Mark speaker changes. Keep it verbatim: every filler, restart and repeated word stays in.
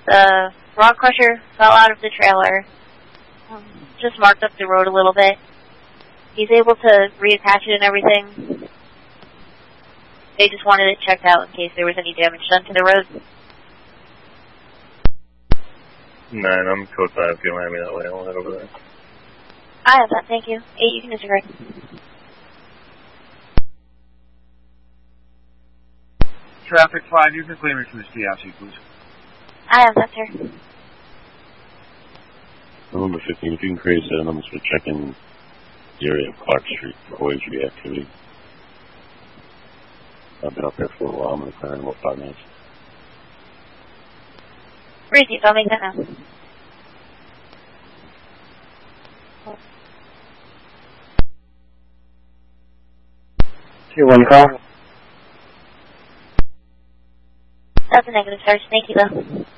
Speaker 1: The rock crusher fell out of the trailer, um, just marked up the road a little bit. He's able to reattach it and everything. They just wanted it checked out in case there was any damage done to the road.
Speaker 2: Nine, I'm code five. If you don't have me that way, I'll head over there.
Speaker 1: I have that, thank you. Eight, you can disregard.
Speaker 3: Traffic five, you can claim it from the C I C, please.
Speaker 1: I have that, sir.
Speaker 4: Number fifteen, if you can create a set of numbers for checking the area of Clark Street for O H V activity. I've been up there for a while. I'm going to clear in about five minutes.
Speaker 1: Receive, I'll make that now.
Speaker 5: Tier one call.
Speaker 1: That's a negative, Sarge. Thank you, though.